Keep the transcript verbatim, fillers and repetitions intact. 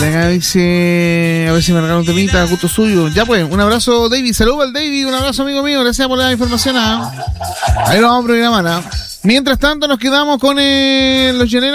Venga, dice, a ver si me regalan un temita, gusto suyo. Ya pues, un abrazo, David. Saludos al David, un abrazo, amigo mío. Gracias por la información. ¿Ah? Ahí lo vamos a programar. ¿Ah? Mientras tanto, nos quedamos con eh, los llaneros.